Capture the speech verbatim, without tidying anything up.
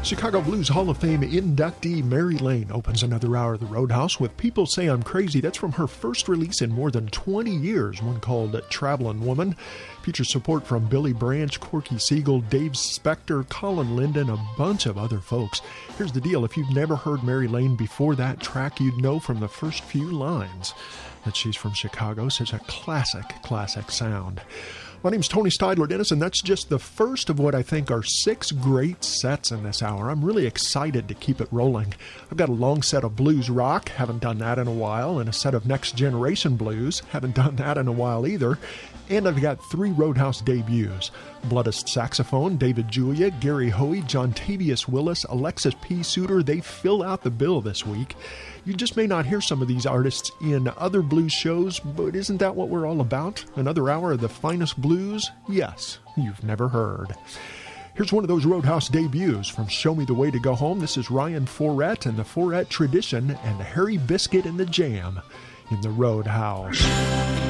Chicago Blues Hall of Fame inductee Mary Lane opens another hour of the Roadhouse with People Say I'm Crazy. That's from her first release in more than twenty years, one called Travelin' Woman. Features support from Billy Branch, Corky Siegel, Dave Spector, Colin Linden, a bunch of other folks. Here's the deal. If you've never heard Mary Lane before that track, you'd know from the first few lines that she's from Chicago. Such a classic, classic sound. My name's Tony Steidler Dennis, and that's just the first of what I think are six great sets in this hour. I'm really excited to keep it rolling. I've got a long set of blues rock, haven't done that in a while, and a set of next generation blues, haven't done that in a while either. And I've got three Roadhouse debuts. Bloodist saxophone, David Julia, Gary Hoey, John Tavius Willis, Alexis P. Suter, they fill out the bill this week. You just may not hear some of these artists in other blues shows, but isn't that what we're all about? Another hour of the finest blues? Yes, you've never heard. Here's one of those Roadhouse debuts from Show Me the Way to Go Home. This is Ryan Forrett and the Forrett Tradition and Harry Biscuit and the Jam in the Roadhouse.